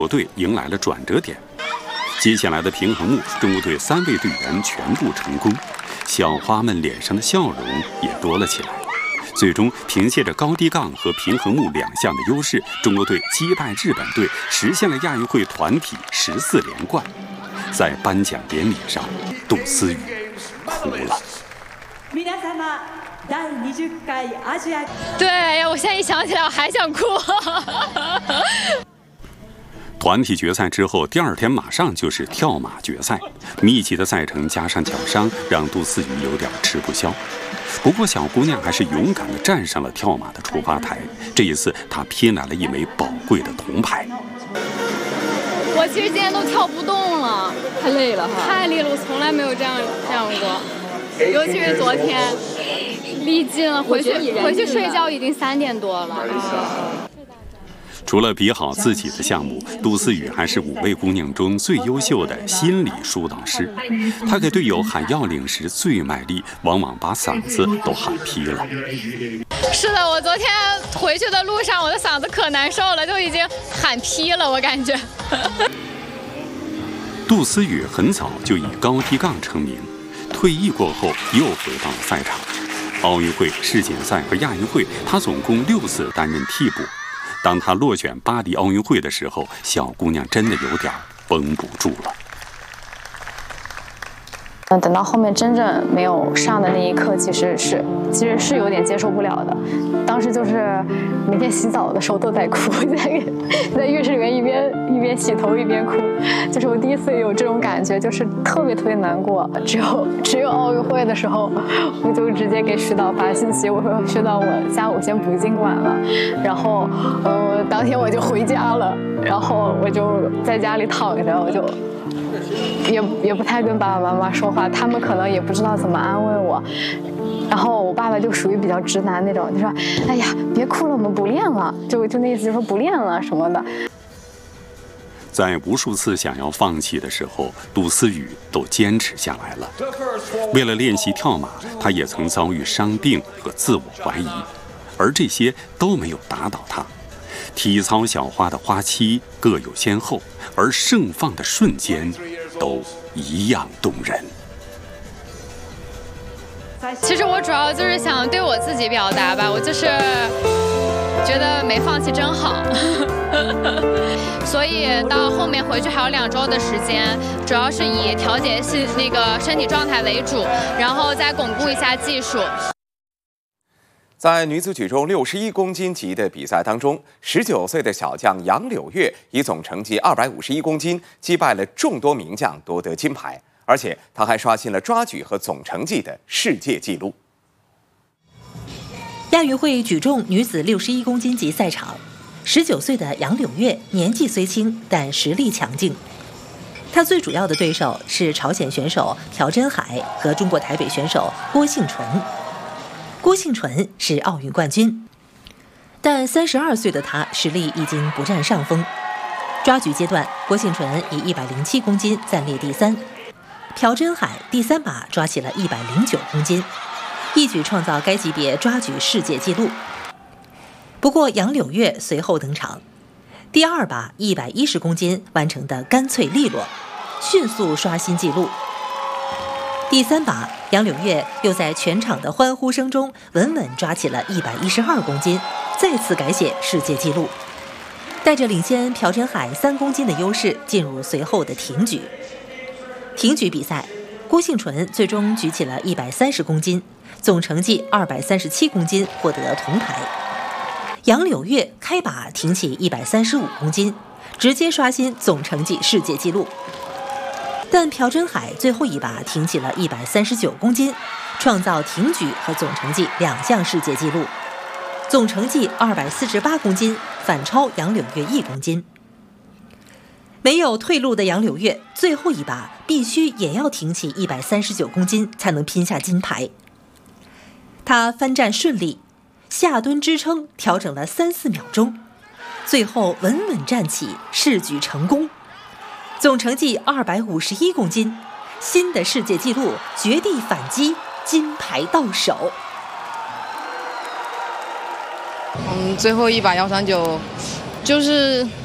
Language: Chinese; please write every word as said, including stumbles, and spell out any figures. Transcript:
国队迎来了转折点。接下来的平衡木，中国队三位队员全部成功，小花们脸上的笑容也多了起来。最终，凭借着高低杠和平衡木两项的优势，中国队击败日本队，实现了亚运会团体十四连冠。在颁奖典礼上，杜思雨哭了。 对，我现在一想起来，我还想哭。 团体决赛之后，第二天马上就是跳马决赛，密集的赛程加上脚伤，让杜思雨有点吃不消。不过小姑娘还是勇敢地站上了跳马的出发台，这一次她拼来了一枚宝贵的铜牌。 我其实今天都跳不动了， 太累了哈， 太累了，我从来没有这样这样过，尤其是昨天，历尽了，回去回去睡觉已经三点多了。啊除了比好自己的项目，杜思雨还是五位姑娘中最优秀的心理疏导师。她给队友喊要领时最卖力，往往把嗓子都喊劈了。 是的，我昨天回去的路上，我的嗓子可难受了，就已经喊劈了，我感觉。 杜思雨很早就以高低杠成名，退役过后又回到了赛场。奥运会、世锦赛和亚运会，她总共六次担任替补。当她落选巴黎奥运会的时候，小姑娘真的有点绷不住了。 等到后面真正没有上的那一刻，其实是其实是有点接受不了的。当时就是每天洗澡的时候都在哭，在在浴室里面一边一边洗头一边哭，就是我第一次有这种感觉，就是特别特别难过。只有只有奥运会的时候，我就直接给徐导发信息，我说徐导，我下午先不进馆了，然后呃当天我就回家了，然后我就在家里躺着，我就。也也不太跟爸爸妈妈说话，他们可能也不知道怎么安慰我。然后我爸爸就属于比较直男那种，就说：“哎呀，别哭了，我们不练了。”就就那意思，就说不练了什么的。 在无数次想要放弃的时候，杜思雨都坚持下来了。为了练习跳马，她也曾遭遇伤病和自我怀疑，而这些都没有打倒她。体操小花的花期各有先后，而盛放的瞬间都一样动人。 其实我主要就是想对我自己表达吧，我就是觉得没放弃真好。所以到后面回去还有两周的时间，主要是以调节是那个身体状态为主，然后再巩固一下技术。 在女子举重六十一公斤级的比赛当中，十九岁的小将杨柳月以总成绩二百五十一公斤击败了众多名将，夺得金牌，而且她还刷新了抓举和总成绩的世界纪录。 亚运会举重女子六十一公斤级赛场，十九岁的杨柳月年纪虽轻，但实力强劲。她最主要的对手是朝鲜选手朴真海和中国台北选手郭幸淳。郭幸淳是奥运冠军，但三十二岁的他实力已经不占上风。抓举阶段，郭幸淳以一百零七公斤暂列第三，朴真海第三把抓起了一百零九公斤，一举创造该级别抓举世界纪录。不过杨柳月随后登场，第二把一百一十公斤完成的干脆利落，迅速刷新纪录。第三把，杨柳月又在全场的欢呼声中稳稳抓起了一百一十二公斤，再次改写世界纪录，带着领先朴真海三公斤的优势进入随后的挺举。挺举比赛，郭幸淳最终举起了一百三十公斤，总成绩二百三十七公斤，获得铜牌。杨柳月开把挺起一百三十五公斤，直接刷新总成绩世界纪录。但朴真海最后一把挺起了一百三十九公斤，创造挺举和总成绩两项世界纪录，总成绩二百四十八公斤，反超杨柳月一公斤。没有退路的杨柳月最后一把必须也要挺起一百三十九公斤才能拼下金牌。他翻站顺利，下蹲支撑调整了三四秒钟，最后稳稳站起，试举成功。总成绩二百五十一公斤，新的世界纪录，绝地反击，金牌到手。 嗯，最后一把幺三九，就是